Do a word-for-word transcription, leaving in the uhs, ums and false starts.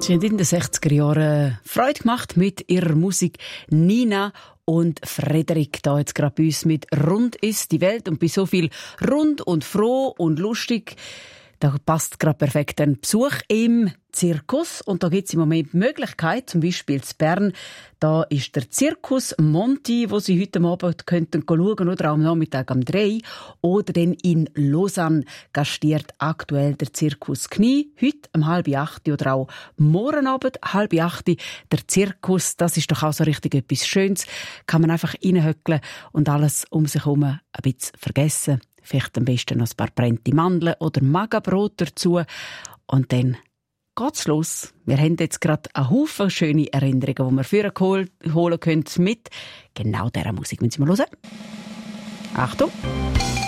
Sie haben in den sechziger Jahren Freude gemacht mit ihrer Musik. Nina und Frederik da jetzt gerade bei uns mit «Rund ist die Welt» und bei so viel rund und froh und lustig. Da passt gerade perfekt ein Besuch im Zirkus. Und da gibt es im Moment die Möglichkeit, zum Beispiel in Bern, da ist der Zirkus Monti, wo Sie heute Abend könnten schauen oder am Nachmittag um drei. Oder dann in Lausanne gastiert aktuell der Zirkus Knie. Heute um halb acht oder auch morgen Abend halb acht. Der Zirkus, das ist doch auch so richtig etwas Schönes. Kann man einfach reinhöckeln und alles um sich herum ein bisschen vergessen. Vielleicht am besten noch ein paar brennte Mandeln oder Magenbrot dazu. Und dann geht's los. Wir haben jetzt gerade einen Haufen schöne Erinnerungen, die wir vorher holen können mit genau dieser Musik. Wenn Sie mal hören. Achtung!